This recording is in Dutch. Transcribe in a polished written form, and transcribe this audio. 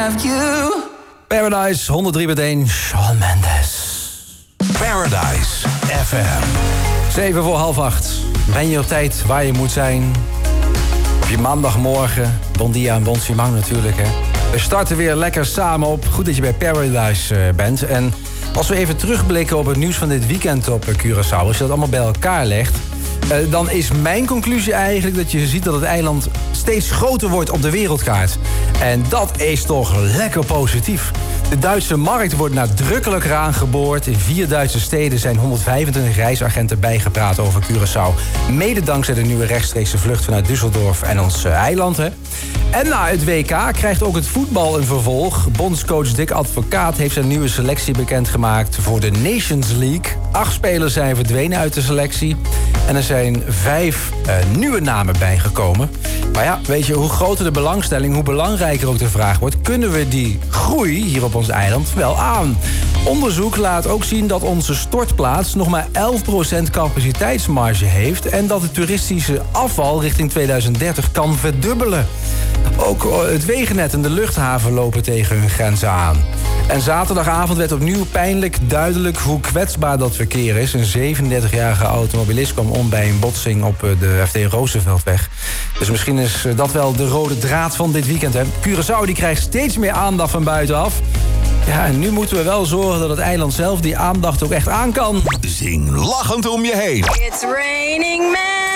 have you. Paradise 103.1, Shawn Mendes. Paradise FM. 7:45. Ben je op tijd waar je moet zijn? Op je maandagmorgen. Bon dia en bon simang natuurlijk, hè. We starten weer lekker samen op. Goed dat je bij Paradise bent. En als we even terugblikken op het nieuws van dit weekend op Curaçao... als je dat allemaal bij elkaar legt... dan is mijn conclusie eigenlijk dat je ziet dat het eiland steeds groter wordt op de wereldkaart. En dat is toch lekker positief. De Duitse markt wordt nadrukkelijker aangeboord. In 4 Duitse steden zijn 125 reisagenten bijgepraat over Curaçao. Mede dankzij de nieuwe rechtstreekse vlucht vanuit Düsseldorf en ons eiland. Hè. En na het WK krijgt ook het voetbal een vervolg. Bondscoach Dick Advocaat heeft zijn nieuwe selectie bekendgemaakt voor de Nations League. 8 spelers zijn verdwenen uit de selectie. En er zijn 5 nieuwe namen bijgekomen. Maar ja, weet je, hoe groter de belangstelling, hoe belangrijker ook de vraag wordt... kunnen we die groei hier op ons eiland wel aan? Onderzoek laat ook zien dat onze stortplaats nog maar 11% capaciteitsmarge heeft... en dat het toeristische afval richting 2030 kan verdubbelen. Ook het wegennet en de luchthaven lopen tegen hun grenzen aan. En zaterdagavond werd opnieuw pijnlijk duidelijk hoe kwetsbaar dat verkeer is. Een 37-jarige automobilist kwam om bij een botsing op de FT Rooseveltweg. Dus misschien is dat wel de rode draad van dit weekend. Hè? Curaçao die krijgt steeds meer aandacht van buitenaf. Ja, en nu moeten we wel zorgen dat het eiland zelf die aandacht ook echt aan kan. Zing lachend om je heen. It's raining men.